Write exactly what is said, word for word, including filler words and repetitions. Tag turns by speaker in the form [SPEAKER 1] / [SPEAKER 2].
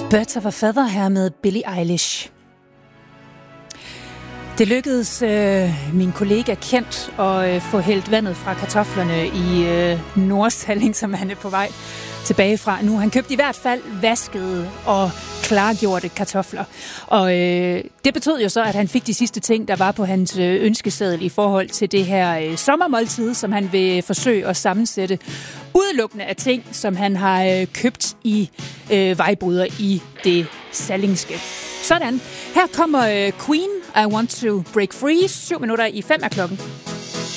[SPEAKER 1] Birds of a Feather her med Billie Eilish. Det lykkedes øh, min kollega Kent at øh, få hældt vandet fra kartoflerne i øh, Nordsalling, som han er på vej tilbage fra nu. Han købte i hvert fald vaskede og klargjorte kartofler. Og øh, det betød jo så, at han fik de sidste ting, der var på hans øh, ønskeseddel i forhold til det her øh, sommermåltid, som han vil forsøge at sammensætte udelukkende af ting, som han har øh, købt i øh, vejboder i det sallingske. Sådan. Her kommer øh, Queen, I Want to Break Free. Syv minutter i fem er klokken.